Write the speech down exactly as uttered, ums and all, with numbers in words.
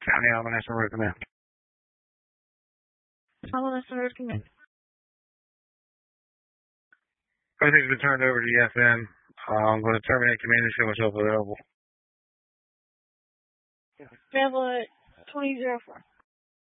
County Alabama National Road Command. Alabama National Road Command. Everything's been turned over to the F M. Uh, I'm going to terminate command and show myself available. Travel at twenty oh four.